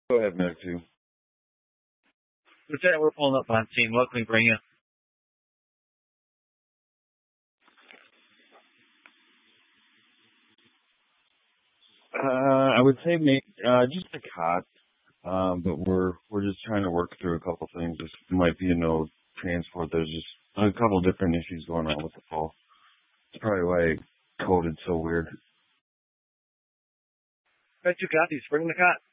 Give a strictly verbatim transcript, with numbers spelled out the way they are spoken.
Go ahead, Medic two. Lieutenant, we're pulling up on scene. What can we bring you? Uh, I would say make, uh, just a cot, um, but we're we're just trying to work through a couple things. This might be a no transport. There's just a couple different issues going on with the fall. It's probably why it coded so weird. Got two copies. Bring the cot.